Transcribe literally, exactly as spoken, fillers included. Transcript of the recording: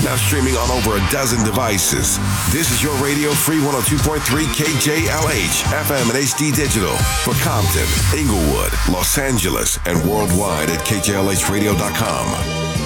Now streaming on over a dozen devices. This is your Radio Free one oh two point three K J L H, F M and H D Digital for Compton, Inglewood, Los Angeles, and worldwide at K J L H radio dot com.